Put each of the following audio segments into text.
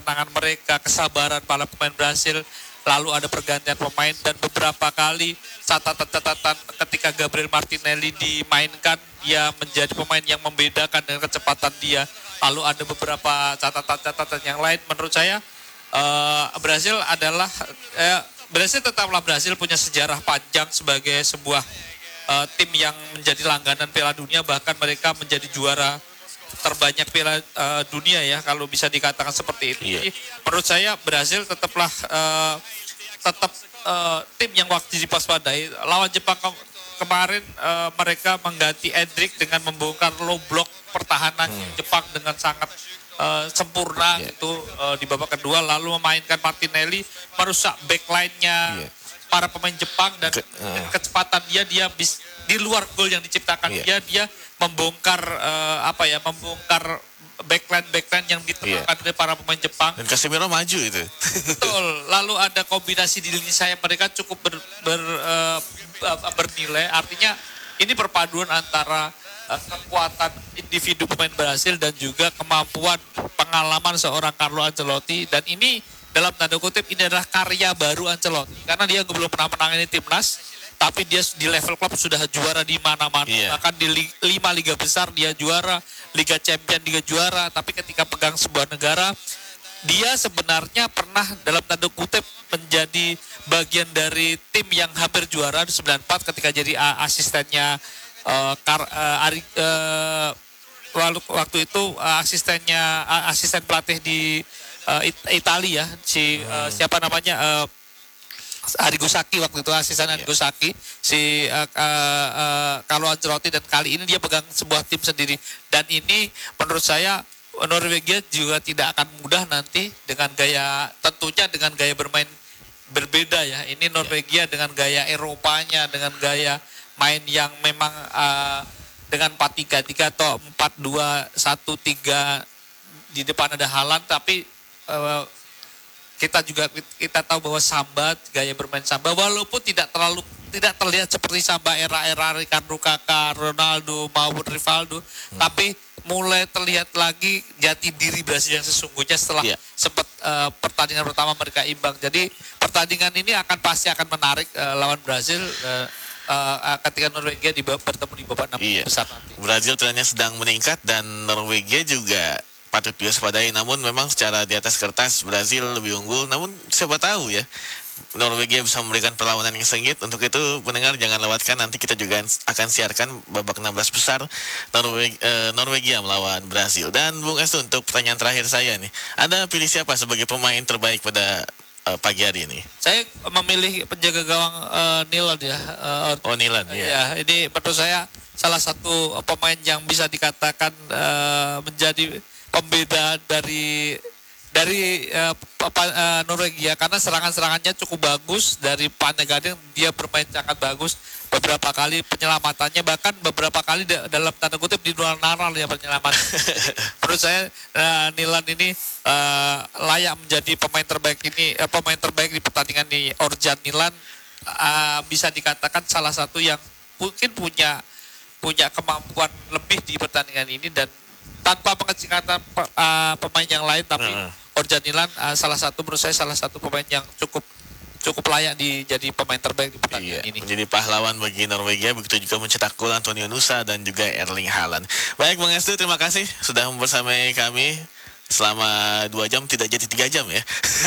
tangan mereka, kesabaran para pemain Brasil, lalu ada pergantian pemain dan beberapa kali catatan-catatan ketika Gabriel Martinelli dimainkan, dia menjadi pemain yang membedakan dengan kecepatan dia. Lalu ada beberapa catatan-catatan yang lain. Menurut saya Brasil tetaplah Brasil punya sejarah panjang sebagai sebuah tim yang menjadi langganan Piala Dunia, bahkan mereka menjadi juara terbanyak Piala Dunia ya, kalau bisa dikatakan seperti itu. Jadi menurut saya Brasil tetap tim yang waktu dipaspadai. Lawan Jepang kemarin mereka mengganti Endrick dengan membongkar low block pertahanan Jepang dengan sangat sempurna itu di babak kedua, lalu memainkan Martinelli merusak backline-nya para pemain Jepang dan kecepatan dia di luar gol yang diciptakan dia membongkar membongkar backline yang diterapkan oleh para pemain Jepang. Dan Casemiro maju itu. Betul. Lalu ada kombinasi di lini sayap mereka cukup bernilai. Artinya ini perpaduan antara kekuatan individu pemain Brasil dan juga kemampuan pengalaman seorang Carlo Ancelotti, dan ini dalam tanda kutip ini adalah karya baru Ancelotti karena dia belum pernah menangani timnas, tapi dia di level klub sudah juara di mana-mana. Bahkan di 5 liga besar dia juara, Liga Champion Liga juara, tapi ketika pegang sebuah negara dia sebenarnya pernah dalam tanda kutip menjadi bagian dari tim yang hampir juara di 94 ketika jadi asistennya waktu itu asisten pelatih di Italia siapa namanya Arrigo Sacchi waktu itu, asisten Arrigo Sacchi Carlo Ancelotti, dan kali ini dia pegang sebuah tim sendiri, dan ini menurut saya Norwegia juga tidak akan mudah nanti tentunya dengan gaya bermain berbeda ya. Ini Norwegia dengan gaya Eropanya, dengan gaya main yang memang dengan 4-3-3 atau 4-2-1-3 di depan ada Haaland, tapi kita tahu bahwa Samba, gaya bermain Samba walaupun tidak terlihat seperti Samba era Ricardo Kakak, Ronaldo maupun Rivaldo, tapi mulai terlihat lagi jati diri Brasil yang sesungguhnya setelah sempat pertandingan pertama mereka imbang. Jadi pertandingan ini pasti akan menarik lawan Brasil ketika Norwegia bertemu di babak 16 besar nanti. Brasil trennya sedang meningkat dan Norwegia juga patut diwaspadai, namun memang secara di atas kertas Brasil lebih unggul, namun siapa tahu ya Norwegia bisa memberikan perlawanan yang sengit. Untuk itu pendengar jangan lewatkan, nanti kita juga akan siarkan babak 16 besar Norwegia melawan Brasil. Dan Bung Estu, untuk pertanyaan terakhir saya nih, Anda pilih siapa sebagai pemain terbaik pada pagi hari ini? Saya memilih penjaga gawang Nilan ya. Nilan ya. Ini menurut saya salah satu pemain yang bisa dikatakan menjadi pembeda dari Norwegia, karena serangan-serangannya cukup bagus. Dari Pannegading dia bermain sangat bagus, beberapa kali penyelamatannya, bahkan beberapa kali dalam tanda kutip di luar naral ya penyelamat. Menurut saya Nilan ini layak menjadi pemain terbaik di pertandingan ini. Orjan Nilan bisa dikatakan salah satu yang mungkin punya kemampuan lebih di pertandingan ini, dan tanpa mengecilkan pemain yang lain, tapi Orjan Nilan menurut saya salah satu pemain yang cukup layak jadi pemain terbaik di pertandingan ini. Menjadi pahlawan bagi Norwegia, begitu juga mencetak gol Antonio Nusa dan juga Erling Haaland. Baik Bang Estu, terima kasih sudah membersamai kami selama 2 jam, tidak jadi 3 jam ya.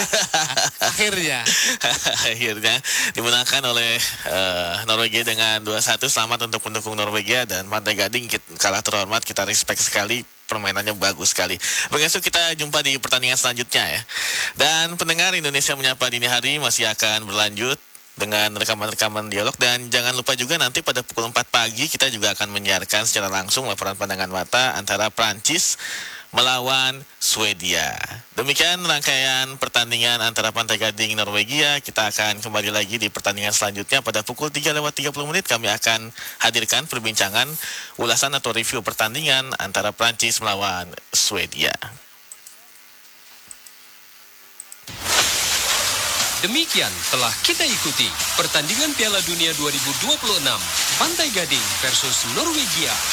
Akhirnya dimenangkan oleh Norwegia dengan 2-1. Selamat untuk pendukung Norwegia, dan Pannegading kalah terhormat, kita respect sekali, permainannya bagus sekali. Begitu, kita jumpa di pertandingan selanjutnya ya. Dan pendengar, Indonesia Menyapa Dini Hari masih akan berlanjut dengan rekaman-rekaman dialog, dan jangan lupa juga nanti pada pukul 4 pagi kita juga akan menyiarkan secara langsung laporan pandangan mata antara Prancis melawan Swedia. Demikian rangkaian pertandingan antara Pantai Gading Norwegia. Kita akan kembali lagi di pertandingan selanjutnya pada pukul 3:30. Kami akan hadirkan perbincangan, ulasan atau review pertandingan antara Prancis melawan Swedia. Demikian telah kita ikuti pertandingan Piala Dunia 2026 Pantai Gading versus Norwegia.